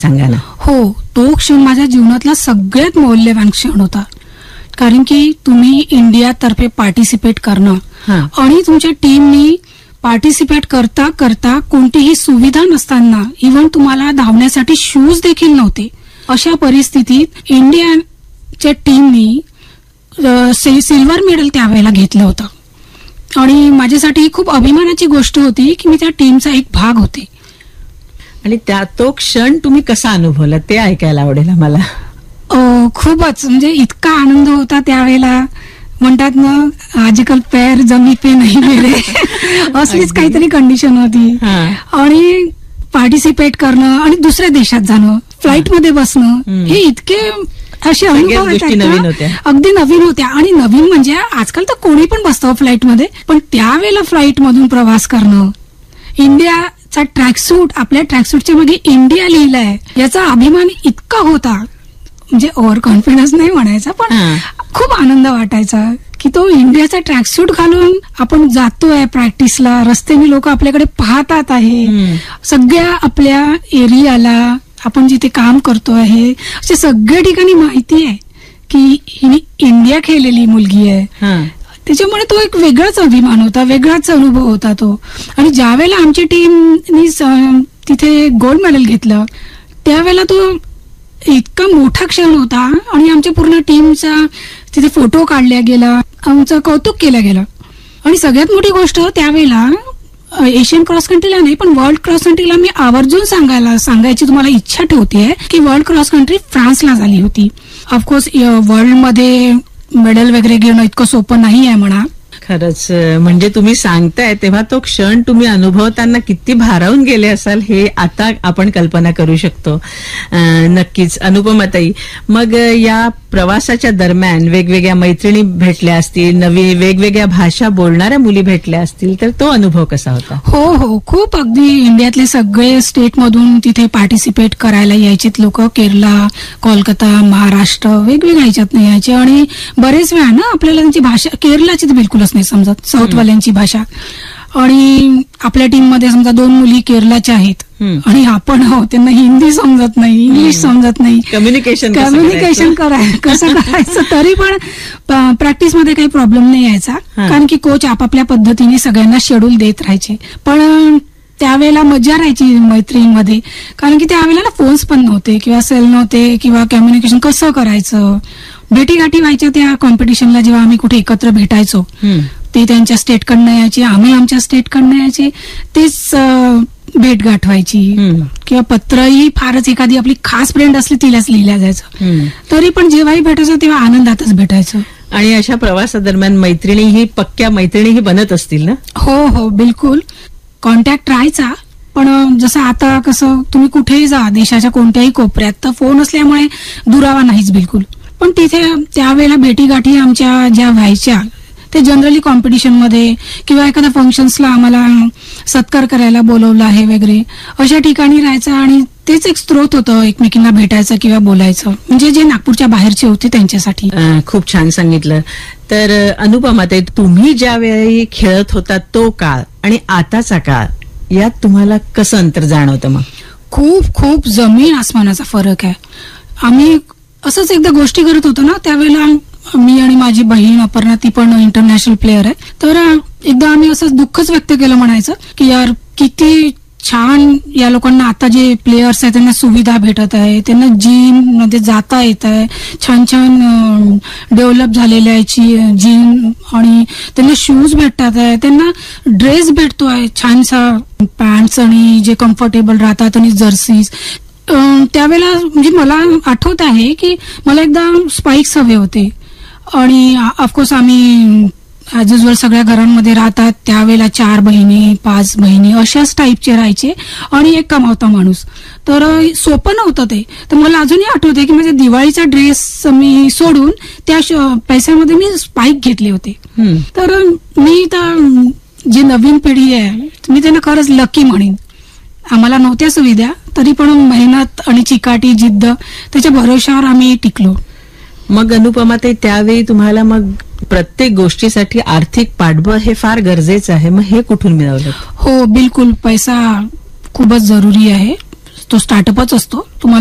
सांगा ना. हो, तो क्षण माझ्या जीवनातला सगळ्यात मौल्यवान क्षण होता. कारण की तुम्ही इंडियातर्फे पार्टिसिपेट करणं आणि तुमच्या टीमनी पार्टिसिपेट करता करता कोणतीही सुविधा नसताना, इव्हन तुम्हाला धावण्यासाठी शूज देखील नव्हते, अशा परिस्थितीत इंडियाच्या टीमनी सिल्वर मेडल त्यावेळेला घेतलं होतं. आणि माझ्यासाठी खूप अभिमानाची गोष्ट होती की मी त्या टीमचा एक भाग होते. आणि तो क्षण तुम्ही कसा अनुभवला ते ऐकायला आवडेल मला. खूपच, म्हणजे इतका आनंद होता त्यावेळेला. म्हणतात ना, आजकाल पैर जमी पे नाही मेरे, असलीच काहीतरी कंडिशन होती. आणि पार्टिसिपेट करणं आणि दुसऱ्या देशात जाणं, फ्लाईटमध्ये बसणं, हे इतके असे अनुभव अगदी नवीन होत्या. आणि नवीन म्हणजे आजकाल तर कोणी पण बसतं फ्लाईटमध्ये, पण त्यावेळेला फ्लाईटमधून प्रवास करणं, इंडियाचा ट्रॅकसूट, आपल्या ट्रॅकसूटच्या मागे इंडिया लिहिलंय, याचा अभिमान इतका होता. म्हणजे ओव्हर कॉन्फिडन्स नाही म्हणायचा, पण खूप आनंद वाटायचा की तो इंडियाचा ट्रॅकसूट घालून आपण जातोय प्रॅक्टिसला, रस्त्याने लोक आपल्याकडे पाहतात आहे, सगळ्या आपल्या एरियाला आपण जिथे काम करतो आहे अशा सगळ्या ठिकाणी माहिती आहे की हिने इंडिया खेळलेली मुलगी आहे. त्याच्यामुळे तो एक वेगळाच अभिमान होता, वेगळाच अनुभव होता तो. आणि ज्या वेळेला आमची टीमनी तिथे गोल्ड मेडल घेतलं त्यावेळेला तो इतका मोठा क्षण होता. आणि आमच्या पूर्ण टीमचा तिथे फोटो काढला गेला, आमचं कौतुक केलं गेलं. आणि सगळ्यात मोठी गोष्ट त्यावेळेला एशियन क्रॉस कंट्रीला नाही पण वर्ल्ड क्रॉस कंट्रीला मी आवर्जून सांगायची तुम्हाला इच्छा ठेवते की वर्ल्ड क्रॉस कंट्री फ्रान्सला झाली होती. ऑफकोर्स वर्ल्डमध्ये मेडल वगैरे घेणं इतकं सोपं नाही आहे म्हणा. खरंच, म्हणजे तुम्ही सांगताय तेव्हा तो क्षण तुम्ही अनुभवताना किती भारावून गेले असाल हे आता आपण कल्पना करू शकतो. नक्कीच. अनुपमाताई, मग या प्रवासाच्या दरम्यान वेगवेगळ्या मैत्रिणी भेटल्या असतील, नवी वेगवेगळ्या भाषा बोलणाऱ्या मुली भेटल्या असतील, तर तो अनुभव कसा होता? हो, खूप. अगदी इंडियातले सगळे स्टेटमधून तिथे पार्टिसिपेट करायला यायचे लोक. केरला, कोलकाता, महाराष्ट्र, वेगवेगळ्या ह्याच्यात यायचे. आणि बरेच वेळा ना आपल्याला त्यांची भाषा, केरलाची तर बिलकुलच नाही समजत, साऊथवाल्यांची भाषा. आणि आपल्या टीममध्ये समजा 2 मुली केरलाच्या आहेत आणि आपण त्यांना हिंदी समजत नाही, इंग्लिश समजत नाही, कम्युनिकेशन कसं करायचं. तरी पण प्रॅक्टिसमध्ये काही प्रॉब्लेम नाही यायचा, कारण की कोच आपापल्या पद्धतीने सगळ्यांना शेड्यूल देत राहायचे. पण त्यावेळेला मजा राहायची मैत्रिणीमध्ये, कारण की त्यावेळेला ना फोन्स पण नव्हते किंवा सेल नव्हते किंवा कम्युनिकेशन कसं करायचं. भेटीगाठी व्हायच्या त्या कॉम्पिटिशनला, जेव्हा आम्ही कुठे एकत्र भेटायचो ते त्यांच्या स्टेटकडनं यायचे, आम्ही आमच्या स्टेटकडनं यायचे, तेच भेट गाठवायची. किंवा पत्रही फारच एखादी आपली खास फ्रेंड असली तिलाच लिहिल्या जायचं. तरी पण जेव्हाही भेटायचं तेव्हा आनंदातच भेटायचं. आणि अशा प्रवासादरम्यान मैत्रिणीही पक्क्या मैत्रिणीही बनत असतील ना? हो, बिलकुल. कॉन्टॅक्ट राहायचा, पण जसं आता कसं तुम्ही कुठेही जा देशाच्या कोणत्याही कोपऱ्यात, तर फोन असल्यामुळे दुरावा नाहीच बिलकुल. पण तिथे त्यावेळेला भेटीगाठी आमच्या ज्या व्हायच्या ते जनरली कॉम्पिटिशनमध्ये किंवा एखाद्या फंक्शन्सला आम्हाला सत्कार करायला बोलवलं आहे वगैरे अशा ठिकाणी राहायचं. आणि तेच एक स्रोत होतं एकमेकींना भेटायचं किंवा बोलायचं, म्हणजे जे नागपूरच्या बाहेरचे होते त्यांच्यासाठी. खूप छान सांगितलं. तर अनुपमाताई, तुम्ही ज्यावेळी खेळत होता तो काळ आणि आताचा काळ, यात तुम्हाला कसं अंतर जाणवतं? मग खूप जमीन आसमानाचा फरक आहे. आम्ही असंच एकदा गोष्टी करत होतो ना, त्यावेळेला मी आणि माझी बहीण अपर्णा, ती पण इंटरनॅशनल प्लेअर आहे, तर एकदा आम्ही असंच दुःखच व्यक्त केलं म्हणायचं की यार किती छान या लोकांना आता जे प्लेयर्स आहेत त्यांना सुविधा भेटत आहे, त्यांना जिम मध्ये जाता येत आहे, छान डेव्हलप झालेल्या आहे जिम, आणि त्यांना शूज भेटतात आहे, त्यांना ड्रेस भेटतोय छानसा, पॅन्ट्स आणि जे कम्फर्टेबल राहतात आणि जर्सीज. त्यावेळेला म्हणजे मला आठवत आहे की मला एकदा स्पाइक्स हवे होते. आणि ऑफकोर्स आम्ही ऍज युजल सगळ्या घरांमध्ये राहतात त्यावेळेला 4 बहिणी 5 बहिणी अशाच टाईपचे राहायचे आणि एक कमावता माणूस, तर सोपं नव्हतं ते. तर मला अजूनही आठवते की माझ्या दिवाळीचा ड्रेस मी सोडून त्या पैशामध्ये मी स्पाइक घेतले होते. तर मी तर जी नवीन पिढी आहे मी त्यांना खरंच लकी म्हणेन. आम्हाला नव्हत्या सुविधा, तरी पण मेहनत आणि चिकाटी जिद्द त्याच्या भरोशावर आम्ही टिकलो. मग अनुपमाताई, त्यावेळी तुम्हाला मग प्रत्येक गोष्टीसाठी आर्थिक पाठबळ हे फार गरजेचं आहे, मग हे कुठून मिळवलं? हो बिलकुल, पैसा खूपच जरुरी आहे. तो स्टार्टअपच असतो. तुम्हाला